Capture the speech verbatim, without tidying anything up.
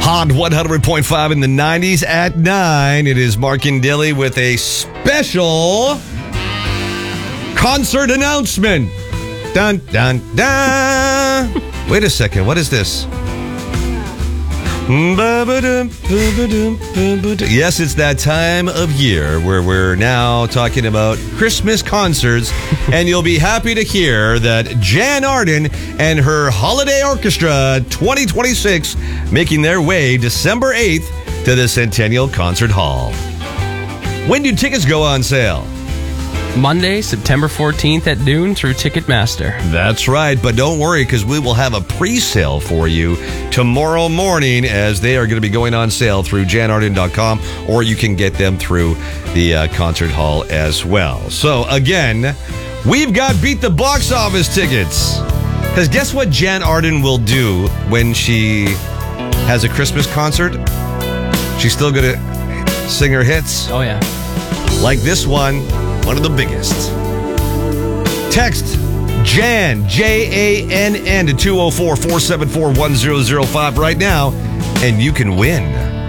Hot one hundred point five in the nineties at nine. It is Mark and Dilly with a special concert announcement. Dun, dun, dun. Wait a second. What is this? Yes, it's that time of year where we're now talking about Christmas concerts, and you'll be happy to hear that Jan Arden and her Holiday Orchestra twenty twenty-six making their way December eighth to the Centennial Concert Hall. When do tickets go on sale? Monday, September fourteenth at noon through Ticketmaster. That's right, but don't worry because we will have a pre-sale for you tomorrow morning as they are going to be going on sale through jan arden dot com, or you can get them through the uh, concert hall as well. So again, we've got Beat the Box Office tickets. Because guess what Jan Arden will do when she has a Christmas concert? She's still going to sing her hits. Oh, yeah. Like this one. One of the biggest. Text Jan, J A N N to two oh four, four seven four, one oh oh five right now, and you can win.